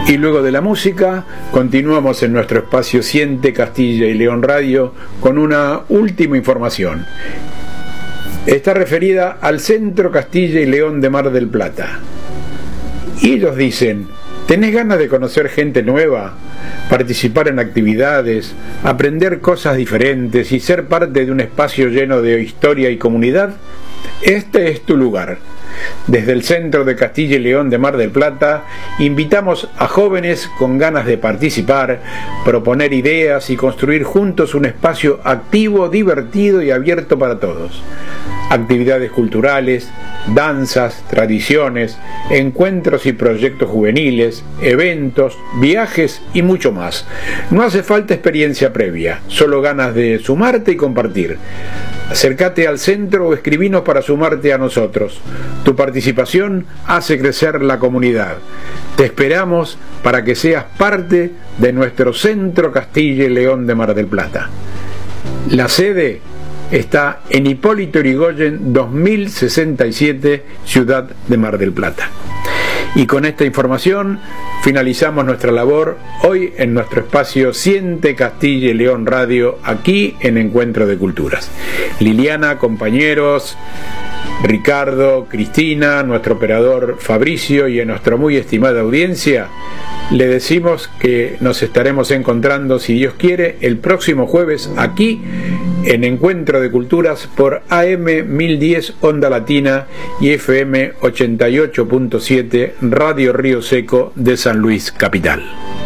Y luego de la música, continuamos en nuestro espacio Siente Castilla y León Radio con una última información. Está referida al Centro Castilla y León de Mar del Plata. Y ellos dicen: ¿tenés ganas de conocer gente nueva, participar en actividades, aprender cosas diferentes y ser parte de un espacio lleno de historia y comunidad? Este es tu lugar. Desde el Centro de Castilla y León de Mar del Plata, invitamos a jóvenes con ganas de participar, proponer ideas y construir juntos un espacio activo, divertido y abierto para todos. Actividades culturales, danzas, tradiciones, encuentros y proyectos juveniles, eventos, viajes y mucho más. No hace falta experiencia previa, solo ganas de sumarte y compartir. Acércate al centro o escribinos para sumarte a nosotros. Tu participación hace crecer la comunidad. Te esperamos para que seas parte de nuestro Centro Castilla y León de Mar del Plata. La sede está en Hipólito Yrigoyen 2067, Ciudad de Mar del Plata. Y con esta información finalizamos nuestra labor hoy en nuestro espacio Siente Castilla y León Radio, aquí en Encuentro de Culturas. Liliana, compañeros, Ricardo, Cristina, nuestro operador Fabricio y a nuestra muy estimada audiencia, le decimos que nos estaremos encontrando, si Dios quiere, el próximo jueves aquí en Encuentro de Culturas por AM 1010 Onda Latina y FM 88.7 Radio Río Seco de San Luis Capital.